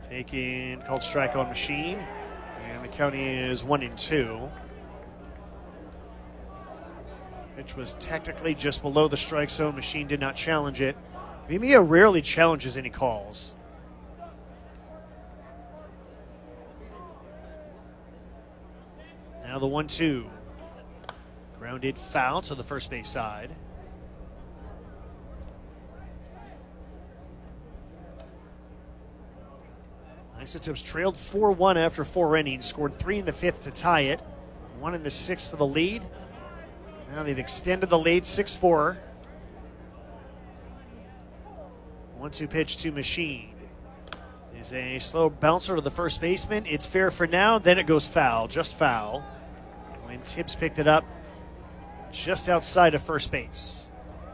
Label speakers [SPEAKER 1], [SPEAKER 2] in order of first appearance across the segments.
[SPEAKER 1] Taking called strike on Machine, and the count is 1-2. Pitch was technically just below the strike zone. Machine did not challenge it. Vimia rarely challenges any calls. Now the 1-2. Grounded foul to the first base side. Isotopes trailed 4-1 after 4 innings, scored 3 in the 5th to tie it, 1 in the 6th for the lead. Now they've extended the lead 6-4. 1-2 pitch to Machine. Is a slow bouncer to the first baseman. It's fair for now, then it goes foul, just foul. And when Tibbs picked it up just outside of first base.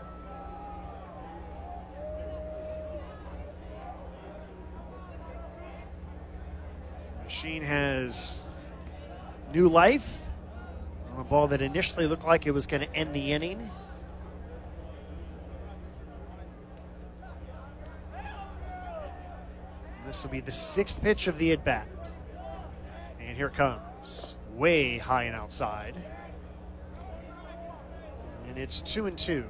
[SPEAKER 1] Machine has new life on a ball that initially looked like it was going to end the inning. This will be the 6th pitch of the at-bat. And here it comes, way high and outside. And it's 2-2.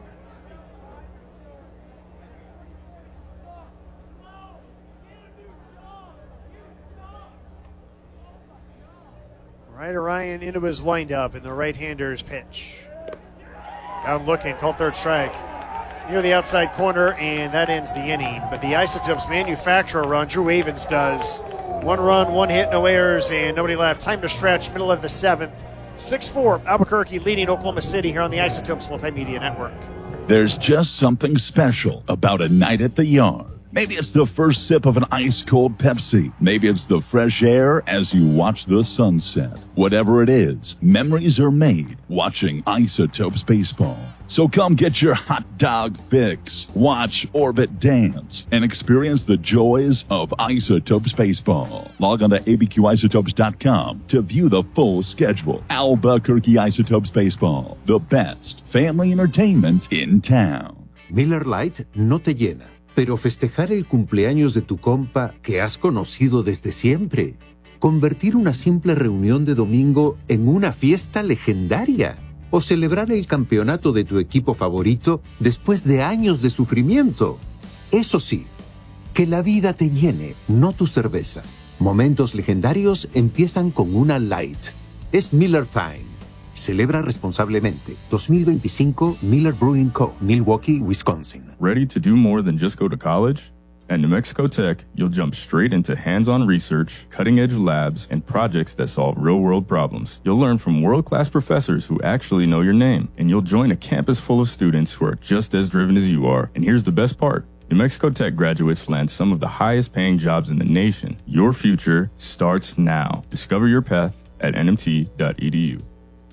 [SPEAKER 1] Ryder Ryan into his windup in the right-hander's pitch. Down looking, called third strike. Near the outside corner, and that ends the inning. But the Isotopes manufacture a run. Drew Avens does. 1 run, 1 hit, no errors, and nobody left. Time to stretch, middle of the 7th. 6-4, Albuquerque leading Oklahoma City here on the Isotopes Multimedia Network.
[SPEAKER 2] There's just something special about a night at the yard. Maybe it's the first sip of an ice-cold Pepsi. Maybe it's the fresh air as you watch the sunset. Whatever it is, memories are made watching Isotopes baseball. So come get your hot dog fix, watch Orbit dance, and experience the joys of Isotopes baseball. Log on to abqisotopes.com to view the full schedule. Albuquerque Isotopes baseball, the best family entertainment in town.
[SPEAKER 3] Miller Lite no te llena, pero festejar el cumpleaños de tu compa que has conocido desde siempre. Convertir una simple reunión de domingo en una fiesta legendaria. O celebrar el campeonato de tu equipo favorito después de años de sufrimiento. Eso sí, que la vida te llene, no tu cerveza. Momentos legendarios empiezan con una Light. Es Miller Time. Celebra responsablemente. 2025 Miller Brewing Co., Milwaukee, Wisconsin.
[SPEAKER 4] Ready to do more than just go to college? At New Mexico Tech, you'll jump straight into hands-on research, cutting-edge labs, and projects that solve real-world problems. You'll learn from world-class professors who actually know your name, and you'll join a campus full of students who are just as driven as you are. And here's the best part. New Mexico Tech graduates land some of the highest-paying jobs in the nation. Your future starts now. Discover your path at nmt.edu.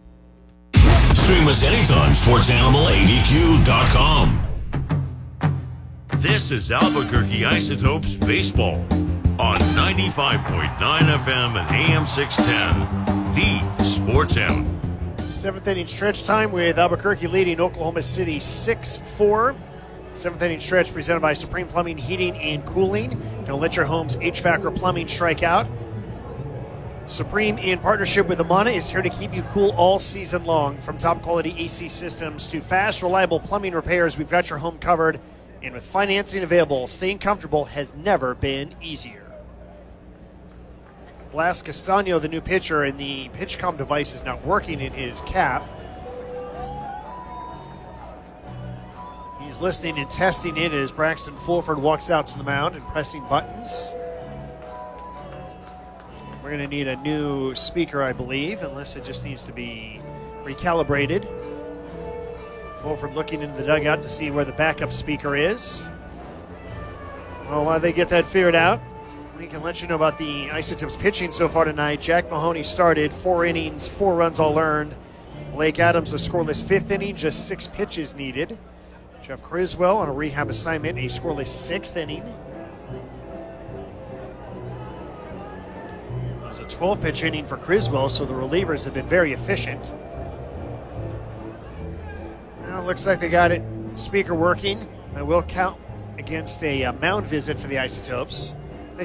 [SPEAKER 5] Stream us anytime, SportsAnimalADQ.com. This is Albuquerque Isotopes Baseball on 95.9 FM and AM 610, the Sports Animal.
[SPEAKER 1] 7th inning stretch time with Albuquerque leading Oklahoma City 6-4. 7th inning stretch presented by Supreme Plumbing, Heating, and Cooling. Don't let your home's HVAC or plumbing strike out. Supreme, in partnership with Amana, is here to keep you cool all season long. From top-quality AC systems to fast, reliable plumbing repairs, we've got your home covered. And with financing available, staying comfortable has never been easier. Blas Castaño, the new pitcher, and the PitchCom device is not working in his cap. He's listening and testing it as Braxton Fulford walks out to the mound and pressing buttons. We're going to need a new speaker, I believe, unless it just needs to be recalibrated. Fulford looking into the dugout to see where the backup speaker is. Well, while they get that figured out, we can let you know about the Isotopes pitching so far tonight. Jack Mahoney started, 4 innings, 4 runs all earned. Blake Adams, a scoreless 5th inning, just 6 pitches needed. Jeff Criswell on a rehab assignment, a scoreless 6th inning. It was a 12-pitch inning for Criswell, so the relievers have been very efficient. Now it looks like they got it, speaker working. That will count against a mound visit for the Isotopes.